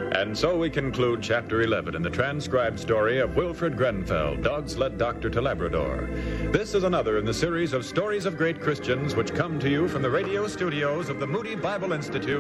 And so we conclude Chapter 11 in the transcribed story of Wilfred Grenfell, dog sled doctor to Labrador. This is another in the series of Stories of Great Christians which come to you from the radio studios of the Moody Bible Institute.